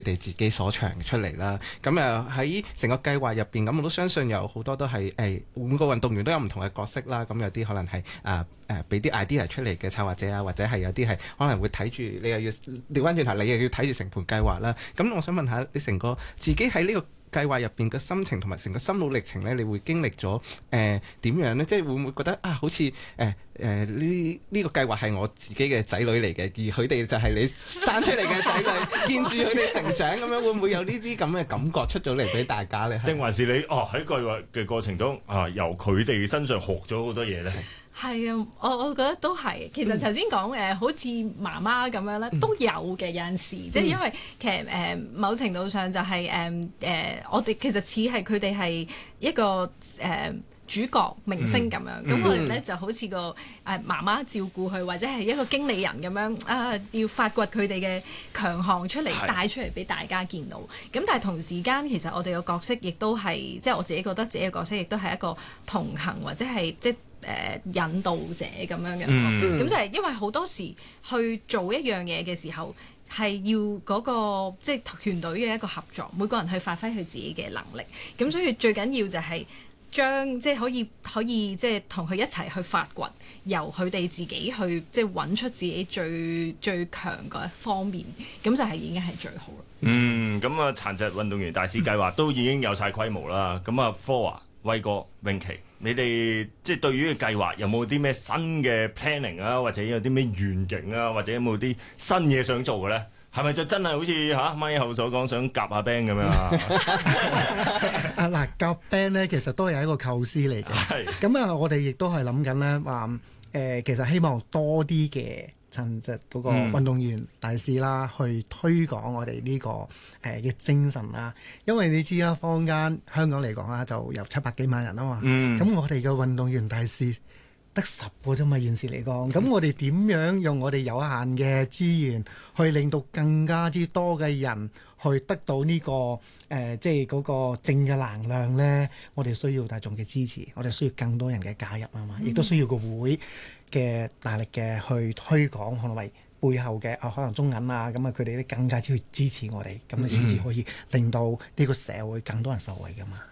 哋自己所長出嚟啦。咁喺成個計劃入邊，咁我都相信有好多都係每個運動員都有唔同嘅角色啦。咁有啲可能係俾啲 idea 出嚟嘅策劃者啊，或者係有啲係可能會睇住你又要調翻轉頭，你又要睇住成盤計劃啦。咁我想問下你成個自己喺呢個計劃入邊嘅心情同埋成個心路歷程呢，你會經歷咗點樣呢？即係會唔會覺得好似呢個計劃係我自己嘅仔女嚟嘅，而佢哋就係你生出嚟嘅仔女，見住佢哋成長咁樣，會唔會有呢啲咁嘅感覺出咗嚟俾大家呢？ 定還是你喺計劃嘅過程中由佢哋身上學咗好多嘢呢？ 係啊，我覺得都係。其實頭先講好似媽媽咁樣咧，都有嘅有陣時，即係因為其實某程度上就係我哋其實似係佢哋係一個主角明星咁樣，咁我哋咧就好似個媽媽照顧佢，或者係一個經理人咁樣要發掘佢哋嘅強項出嚟，帶出嚟俾大家見到。咁但係同時間其實我哋個角色亦都係，即係我自己覺得自己嘅角色亦都係一個同行或者係即引導者咁樣嘅。咁就係因為好多時去做一樣嘢嘅時候，係要嗰個即係團隊嘅一個合作，每個人去發揮佢自己嘅能力。咁所以最緊要就係將即係可以即係同佢一齊去發掘，由佢哋自己去即係揾出自己最強嗰一方面，咁就係已經係最好啦。 咁啊殘疾運動員大使計劃都已經有晒規模啦。咁啊科華、威哥、詠琪，你哋即係對於個計劃有冇啲咩新嘅 planning 啊，或者有啲咩願景啊，或者有冇啲新嘢想做嘅咧？係咪就真係好似咪後所講想夾下 band 咁樣啊？ 嗱，夾 band 咧其實都係一個構思嚟嘅。咁我哋亦都係諗緊咧話其實希望多啲嘅殘疾嗰個運動員大使啦，去推廣我哋呢個嘅精神啦。因為你知啦，坊間香港嚟講啦，就有700幾萬人啊嘛。咁我哋嘅運動員大使得10個啫嘛，現時嚟講，咁我哋點樣用我哋有限嘅資源，去令到更加之多嘅人去得到呢個即係嗰個正嘅能量呢？我哋需要大眾嘅支持，我哋需要更多人嘅加入啊嘛，亦都需要個會嘅大力嘅去推廣，可能為背後嘅可能中銀啊，咁佢哋更加之去支持我哋，咁你先至可以令到呢個社會更多人受惠噶嘛。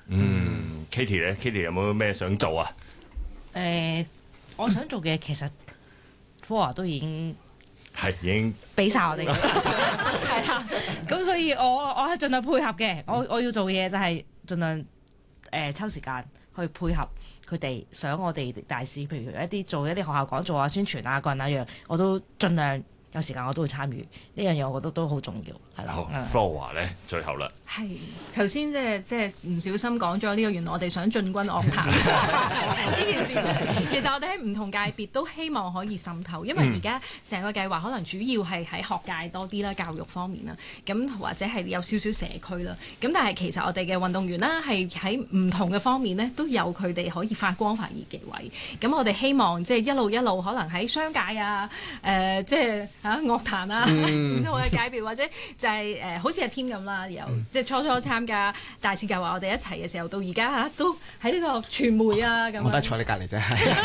Katie 咧，Katie 有冇咩想做啊？ 我想做嘅其實科華都已經已經俾晒我哋，係啦。咁所以我係盡量配合嘅。我要做嘅嘢就係盡量抽時間去配合佢哋，想我哋大使，譬如做一啲學校講座啊、宣傳啊、個人一樣，我都盡量有時間我都會參與呢樣嘢，我覺得都好重要，係啦。 科華咧，最後啦。 係頭先即係唔小心講咗呢個，原來我哋想進軍樂壇呢件事。其實我哋喺唔同界別都希望可以滲透，因為而家成個計劃可能主要係喺學界多啲啦，教育方面啦，咁或者係有少少社區啦。咁但係其實我哋嘅運動員啦，係喺唔同嘅方面呢，都有佢哋可以發光發熱嘅位。咁我哋希望即係一路可能喺商界啊，即係樂壇啊，唔同嘅界別，或者就係好似阿天咁啦，由即係初參加大使計劃，我哋一齊嘅時候，到而家都喺呢個傳媒啊咁。 我都係坐你隔離啫，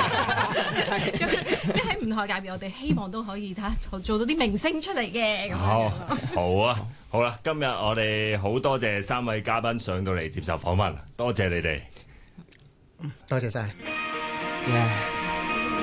即係喺唔同嘅界別，我哋希望都可以做到啲明星出嚟嘅咁。 好啊，好啦，今日我哋好多謝3位嘉賓上到嚟接受訪問，多謝你哋， 多謝晒。